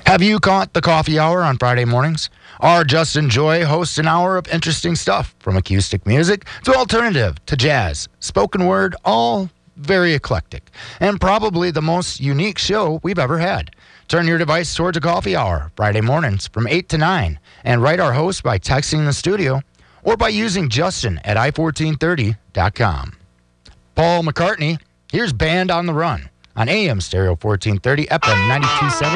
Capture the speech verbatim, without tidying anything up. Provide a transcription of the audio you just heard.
Have you caught the coffee hour on Friday mornings? Our Justin Joy hosts an hour of interesting stuff, from acoustic music to alternative to jazz, spoken word, all very eclectic, and probably the most unique show we've ever had. Turn your device towards a coffee hour Friday mornings from eight to nine and write our host by texting the studio or by using Justin at i fourteen thirty dot com. Paul McCartney, here's Band on the Run on A M Stereo fourteen thirty, F M ninety-two point seven.